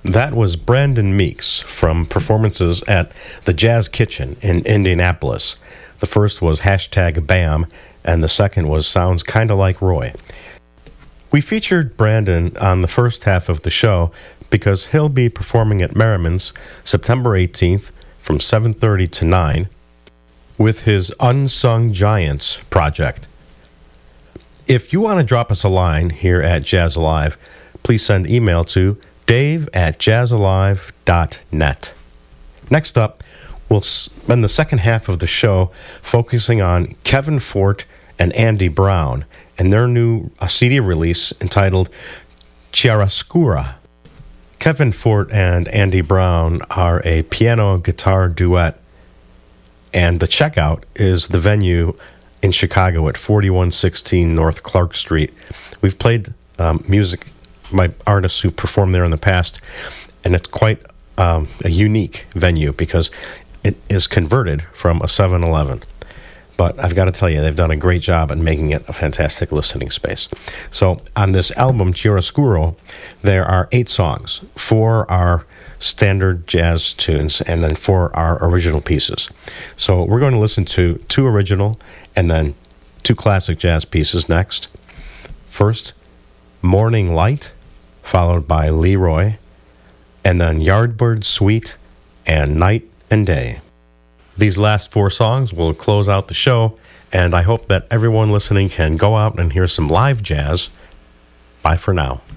That was Brandon Meeks from performances at the Jazz Kitchen in Indianapolis. The first was #BAM, and the second was Sounds Kinda Like Roy. We featured Brandon on the first half of the show because he'll be performing at Merriman's September 18th from 7:30 to 9 with his Unsung Giants project. If you want to drop us a line here at Jazz Alive, please send email to dave@jazzalive.net. Next up, we'll spend the second half of the show focusing on Kevin Fort and Andy Brown and their new CD release entitled Chiaroscura. Kevin Fort and Andy Brown are a piano-guitar duet, and the checkout is the venue in Chicago at 4116 North Clark Street. We've played music by artists who performed there in the past, and it's quite a unique venue because it is converted from a 7-Eleven. But I've got to tell you, they've done a great job at making it a fantastic listening space. So on this album, Chiaroscuro, there are 8 songs. 4 are standard jazz tunes, and then 4 are original pieces. So we're going to listen to 2 original and then 2 classic jazz pieces next. First, Morning Light, followed by Leroy, and then Yardbird Suite and Night and Day. These last 4 songs will close out the show, and I hope that everyone listening can go out and hear some live jazz. Bye for now.